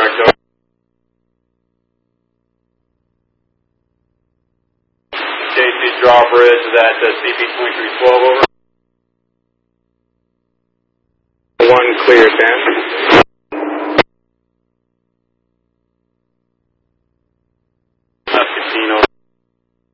correct, over. JC drawbridge, is that CP 2312, over. 1 clear, 10.